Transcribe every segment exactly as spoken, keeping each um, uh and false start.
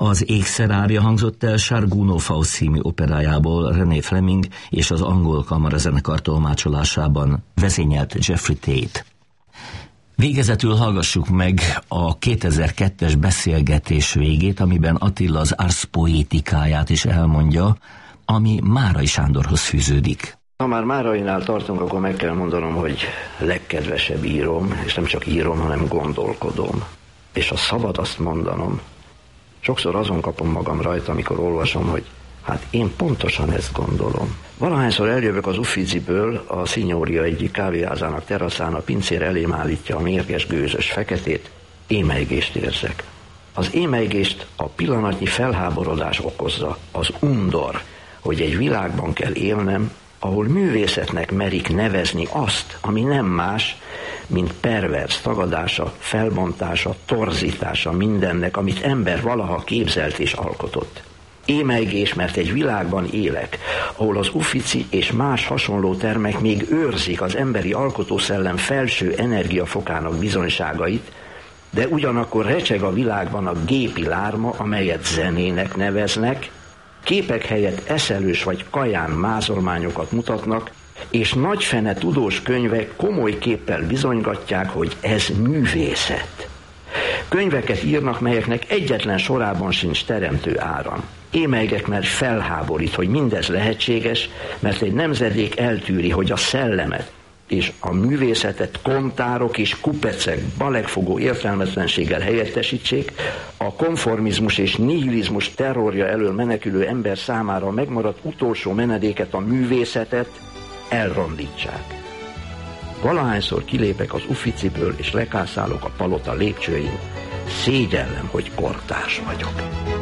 Az Ékszerárja hangzott el Sarguno Faust című operájából René Fleming és az angol kamarazenekar tolmácsolásában, vezényelt Jeffrey Tate. Végezetül hallgassuk meg a kétezer-kettes beszélgetés végét, amiben Attila az Ars Poetikáját is elmondja, ami Márai Sándorhoz fűződik. Ha már Márainál tartunk, akkor meg kell mondanom, hogy legkedvesebb írom, és nem csak írom, hanem gondolkodom. És ha szabad azt mondanom, sokszor azon kapom magam rajta, amikor olvasom, hogy hát én pontosan ezt gondolom. Valahányszor eljövök az Uffiziből, a Signória egyik kávéházának teraszán, a pincér elém állítja a mérges gőzös feketét, émelygést érzek. Az émelygést a pillanatnyi felháborodás okozza, az undor, hogy egy világban kell élnem, ahol művészetnek merik nevezni azt, ami nem más, mint pervers tagadása, felbontása, torzítása mindennek, amit ember valaha képzelt és alkotott. Émelygés, mert egy világban élek, ahol az Uffizi és más hasonló termek még őrzik az emberi alkotószellem felső energiafokának bizonyságait, de ugyanakkor recseg a világban a gépi lárma, amelyet zenének neveznek, képek helyett eszelős vagy kaján mázolmányokat mutatnak, és nagyfene tudós könyvek komoly képpel bizonygatják, hogy ez művészet. Könyveket írnak, melyeknek egyetlen sorában sincs teremtő áram. Émelygek, mert felháborít, hogy mindez lehetséges, mert egy nemzedék eltűri, hogy a szellemet és a művészetet kontárok és kupecek balegfogó értelmetlenséggel helyettesítsék, a konformizmus és nihilizmus terrorja elől menekülő ember számára megmaradt utolsó menedéket, a művészetet elrondítsák. Valahányszor kilépek az Uffiziből és lekászálok a palota lépcsőin, szégyellem, hogy kortárs vagyok.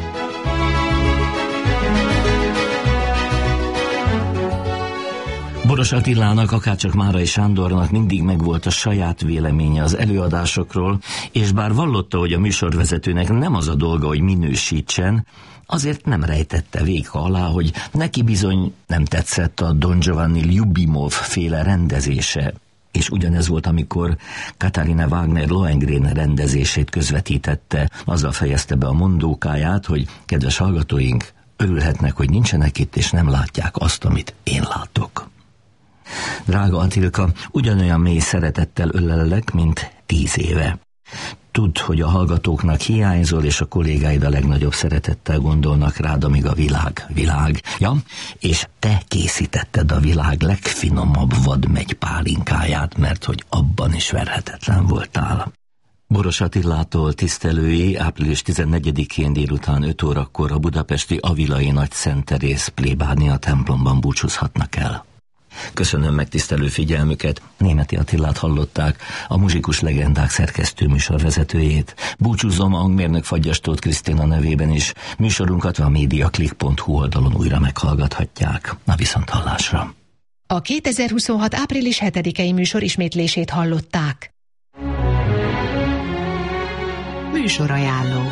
Boros Attilának, akárcsak Márai Sándornak mindig megvolt a saját véleménye az előadásokról, és bár vallotta, hogy a műsorvezetőnek nem az a dolga, hogy minősítsen, azért nem rejtette véka alá, hogy neki bizony nem tetszett a Don Giovanni Lyubimov féle rendezése. És ugyanez volt, amikor Katharina Wagner Lohengrin rendezését közvetítette, azzal fejezte be a mondókáját, hogy kedves hallgatóink, örülhetnek, hogy nincsenek itt, és nem látják azt, amit én látok. Drága Attilka, ugyanolyan mély szeretettel ölellek, mint tíz éve. Tudd, hogy a hallgatóknak hiányzol, és a kollégáid a legnagyobb szeretettel gondolnak rád, amíg a világ, világ. Ja, és te készítetted a világ legfinomabb vadmegy pálinkáját, mert hogy abban is verhetetlen voltál. Boros Attilától tisztelői április tizennegyedikén délután öt órakor a budapesti Avilai Nagy Szent Teréz plébánia templomban búcsúzhatnak el. Köszönöm megtisztelő figyelmüket, Németi Attilát hallották, a Muzsikus Legendák szerkesztő műsorvezetőjét. Búcsúzom a hangmérnök Fagyastót Krisztina nevében is. Műsorunkat a mediaclick pont hu oldalon újra meghallgathatják. A viszonthallásra. A kétezer-huszonhat április hetedikei műsor ismétlését hallották. Műsorajánló.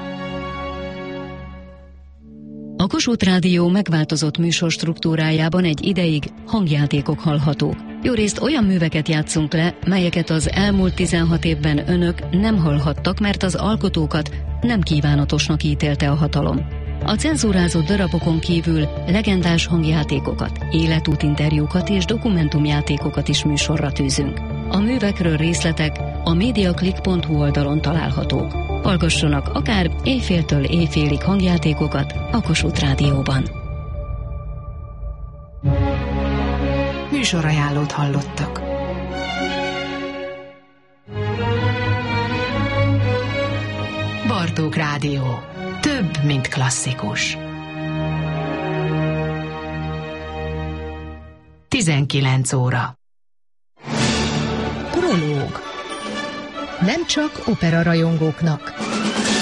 A Kossuth Rádió megváltozott műsorstruktúrájában egy ideig hangjátékok hallhatók. Jórészt olyan műveket játszunk le, melyeket az elmúlt tizenhat évben önök nem hallhattak, mert az alkotókat nem kívánatosnak ítélte a hatalom. A cenzúrázott darabokon kívül legendás hangjátékokat, életútinterjúkat és dokumentumjátékokat is műsorra tűzünk. A művekről részletek a mediaclick pont hu oldalon találhatók. Hallgassanak akár éjféltől éjfélig hangjátékokat a Kossuth Rádióban. Műsorajánlót hallottak. Bartók Rádió. Több, mint klasszikus. tizenkilenc óra. Prológ. Nem csak opera rajongóknak.